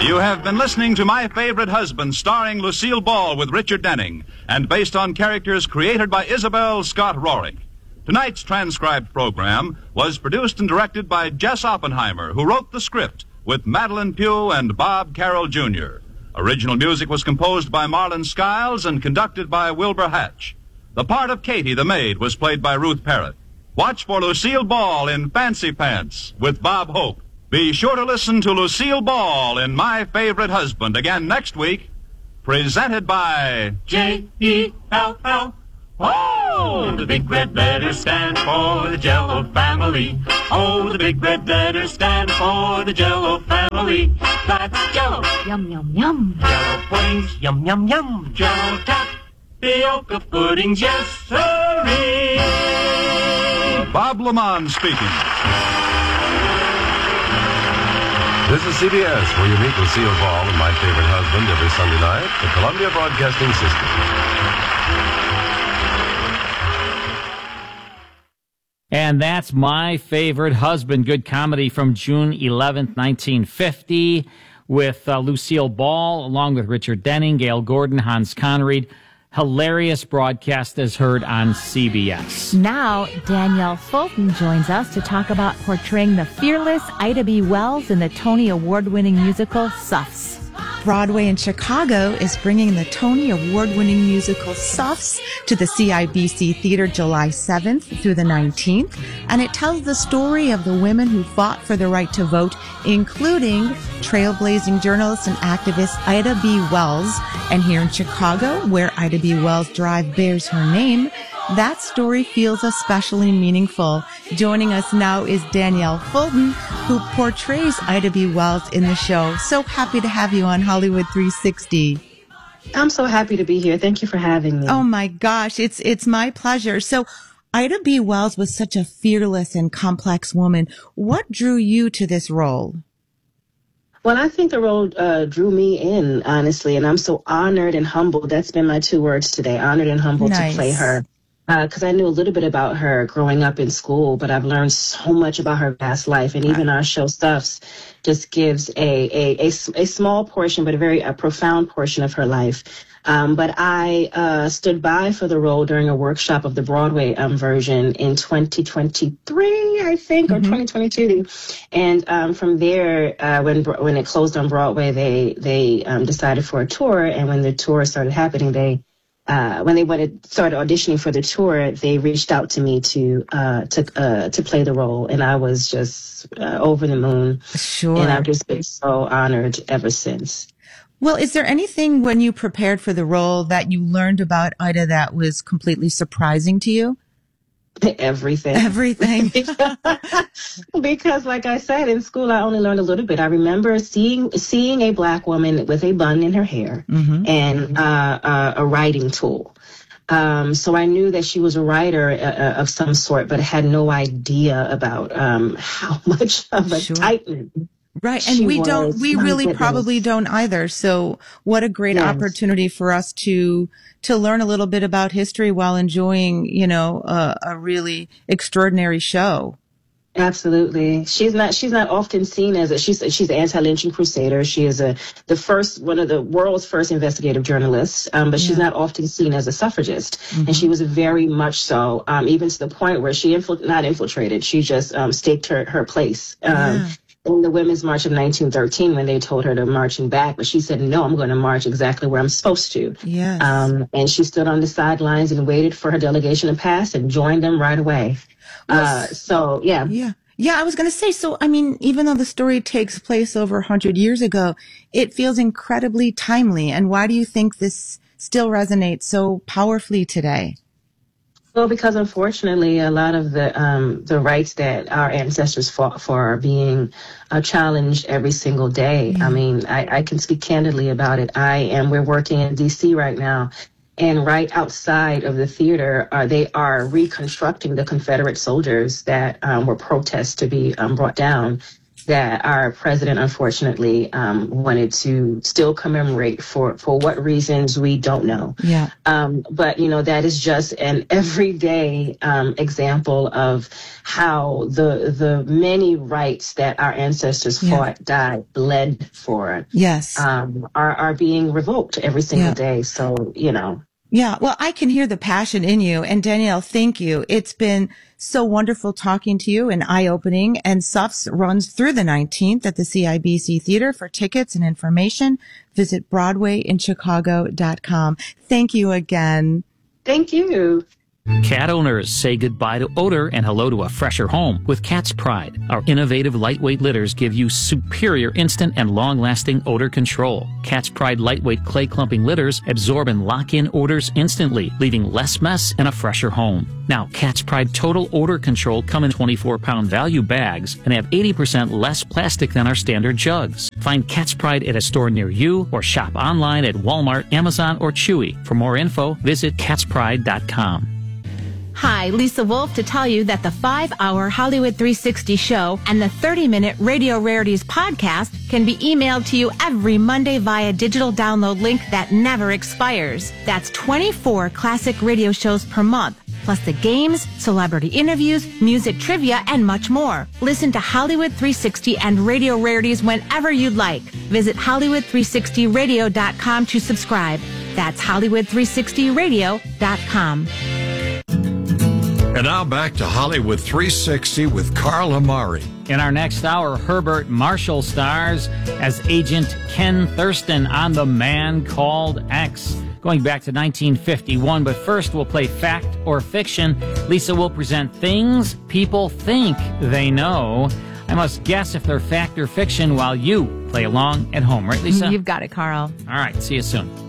You have been listening to My Favorite Husband, starring Lucille Ball with Richard Denning, and based on characters created by Isabel Scott Rorick. Tonight's transcribed program was produced and directed by Jess Oppenheimer, who wrote the script with Madeline Pugh and Bob Carroll, Jr. Original music was composed by Marlon Skiles and conducted by Wilbur Hatch. The part of Katie, the maid, was played by Ruth Parrott. Watch for Lucille Ball in Fancy Pants with Bob Hope. Be sure to listen to Lucille Ball in My Favorite Husband again next week. Presented by J-E-L-L. Oh, the big red letters stand for the Jell-O family. Oh, the big red letters stand for the Jell-O family. That's Jell-O. Yum, yum, yum. Jell-O puddings, yum, yum, yum. Jell-O tapioca puddings, yes, sirree. Bob Lamont speaking. This is CBS, where you meet Lucille Ball and My Favorite Husband every Sunday night, the Columbia Broadcasting System. And that's My Favorite Husband, good comedy from June 11th, 1950, with Lucille Ball, along with Richard Denning, Gail Gordon, Hans Conried. Hilarious broadcast as heard on CBS. Now, Danielle Fulton joins us to talk about portraying the fearless Ida B. Wells in the Tony Award-winning musical Suffs. Broadway in Chicago is bringing the Tony Award-winning musical Suffs to the CIBC Theater July 7th through the 19th, and it tells the story of the women who fought for the right to vote, including trailblazing journalist and activist Ida B. Wells. And here in Chicago, where Ida B. Wells Drive bears her name, that story feels especially meaningful. Joining us now is Danielle Fulton, who portrays Ida B. Wells in the show. So happy to have you on Hollywood 360. I'm so happy to be here. Thank you for having me. Oh my gosh, it's my pleasure. So Ida B. Wells was such a fearless and complex woman. What drew you to this role? Well, I think the role drew me in, honestly, and I'm so honored and humbled. That's been my two words today, honored and humbled to play her. Because I knew a little bit about her growing up in school, but I've learned so much about her past life. And even our show Stuffs just gives a small portion, but a profound portion of her life. But I stood by for the role during a workshop of the Broadway version in 2023, I think, or 2022. And from there, when it closed on Broadway, they decided for a tour. And when the tour started happening, when they started auditioning for the tour, they reached out to me to play the role, and I was just over the moon. Sure. And I've just been so honored ever since. Well, is there anything when you prepared for the role that you learned about Ida that was completely surprising to you? Everything. Because like I said, in school, I only learned a little bit. I remember seeing a black woman with a bun in her hair and a writing tool. So I knew that she was a writer of some sort, but I had no idea about how much of a titan. Right. And we really probably don't either. So what a great opportunity for us to learn a little bit about history while enjoying, a really extraordinary show. Absolutely. She's not often seen as she's an anti-lynching crusader. She is one of the world's first investigative journalists. But she's not often seen as a suffragist. And she was very much so, even to the point where she not infiltrated. She just staked her place. In the Women's March of 1913, when they told her to marching back, but she said, no, I'm going to march exactly where I'm supposed to. Yes. And she stood on the sidelines and waited for her delegation to pass and joined them right away. Yeah, I was going to say, so, I mean, even though the story takes place over 100 years ago, it feels incredibly timely. And why do you think this still resonates so powerfully today? Well, because unfortunately, a lot of the rights that our ancestors fought for are being challenged every single day. I mean, I can speak candidly about it. We're working in D.C. right now, and right outside of the theater, they are reconstructing the Confederate soldiers that were protests to be brought down. that our president, unfortunately, wanted to still commemorate for what reasons we don't know. Yeah. But, that is just an everyday example of how the many rights that our ancestors fought, died, bled for, yes, are being revoked every single day. So, Yeah, well, I can hear the passion in you. And Danielle, thank you. It's been so wonderful talking to you and eye-opening. And SUFS runs through the 19th at the CIBC Theater. For tickets and information, visit BroadwayInChicago.com. Thank you again. Thank you. Cat owners, say goodbye to odor and hello to a fresher home with Cat's Pride. Our innovative lightweight litters give you superior instant and long-lasting odor control. Cat's Pride lightweight clay clumping litters absorb and lock in odors instantly, leaving less mess and a fresher home. Now, Cat's Pride Total Odor Control come in 24-pound value bags and have 80% less plastic than our standard jugs. Find Cat's Pride at a store near you or shop online at Walmart, Amazon, or Chewy. For more info, visit catspride.com. Hi, Lisa Wolf to tell you that the 5-hour Hollywood 360 show and the 30-minute Radio Rarities podcast can be emailed to you every Monday via digital download link that never expires. That's 24 classic radio shows per month, plus the games, celebrity interviews, music trivia, and much more. Listen to Hollywood 360 and Radio Rarities whenever you'd like. Visit Hollywood360radio.com to subscribe. That's Hollywood360radio.com. And now back to Hollywood 360 with Carl Amari. In our next hour, Herbert Marshall stars as Agent Ken Thurston on The Man Called X, going back to 1951. But first, we'll play Fact or Fiction. Lisa will present things people think they know. I must guess if they're fact or fiction while you play along at home. Right, Lisa? You've got it, Carl. All right. See you soon.